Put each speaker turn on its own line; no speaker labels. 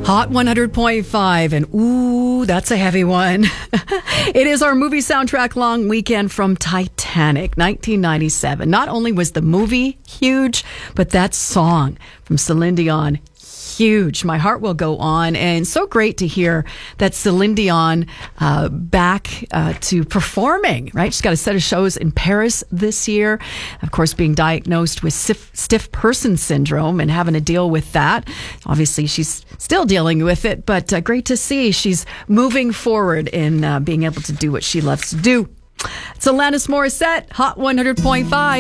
Hot 100.5, and ooh, that's a heavy one. It is our movie soundtrack long weekend from Titanic, 1997. Not only was the movie huge, but that song from Celine Dion, huge. My Heart Will Go On. And so great to hear that Celine Dion back to performing, right? She's got a set of shows in Paris this year. Of course, being diagnosed with stiff person syndrome and having to deal with that. Obviously, she's still dealing with it, but great to see she's moving forward in being able to do what she loves to do. It's Alanis Morissette, Hot 100.5.